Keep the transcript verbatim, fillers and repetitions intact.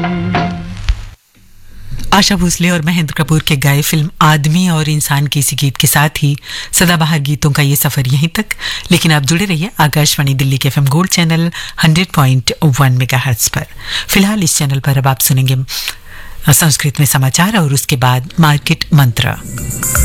आशा भोसले और महेंद्र कपूर के गाए फिल्म आदमी और इंसान के इसी गीत के साथ ही सदाबहार गीतों का ये सफर यहीं तक। लेकिन आप जुड़े रहिए आकाशवाणी दिल्ली के FM gold channel hundred point वन मेगाहर्ट्ज पर। फिलहाल इस चैनल पर अब आप सुनेंगे संस्कृत में समाचार और उसके बाद मार्केट मंत्र।